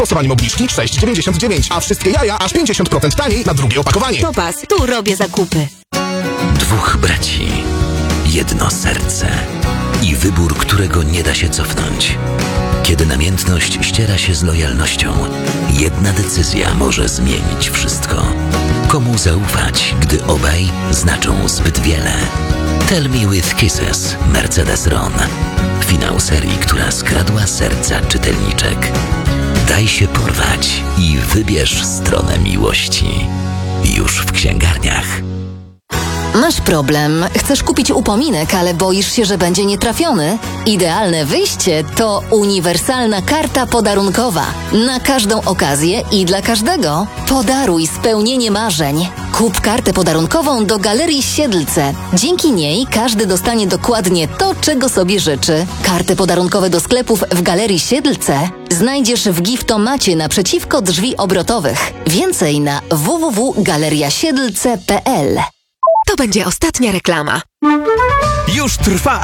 Stosowaniem obniżki 6,99, a wszystkie jaja aż 50% taniej na drugie opakowanie. Topas, tu robię zakupy. Dwóch braci, jedno serce i wybór, którego nie da się cofnąć. Kiedy namiętność ściera się z lojalnością, jedna decyzja może zmienić wszystko. Komu zaufać, gdy obaj znaczą zbyt wiele? Tell Me With Kisses, Mercedes-Ron. Finał serii, która skradła serca czytelniczek. Daj się porwać i wybierz stronę miłości. Już w księgarniach. Masz problem, chcesz kupić upominek, ale boisz się, że będzie nietrafiony? Idealne wyjście to uniwersalna karta podarunkowa. Na każdą okazję i dla każdego. Podaruj spełnienie marzeń. Kup kartę podarunkową do Galerii Siedlce. Dzięki niej każdy dostanie dokładnie to, czego sobie życzy. Karty podarunkowe do sklepów w Galerii Siedlce znajdziesz w giftomacie naprzeciwko drzwi obrotowych. Więcej na www.galeriasiedlce.pl. To będzie ostatnia reklama. Już trwa